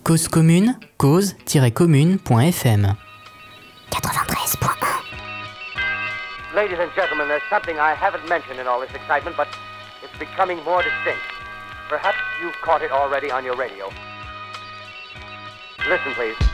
Cause commune, cause-commune.fm 93.1. Ladies and gentlemen, there's something I haven't mentioned in all this excitement, but it's becoming more distinct. Perhaps you've caught it already on your radio. Listen, please.